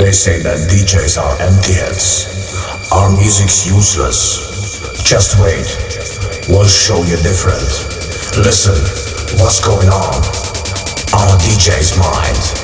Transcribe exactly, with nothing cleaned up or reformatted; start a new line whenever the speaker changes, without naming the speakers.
They say that D Js are empty heads. Our music's useless. Just wait, we'll show you different. Listen, what's going on on a D J's mind?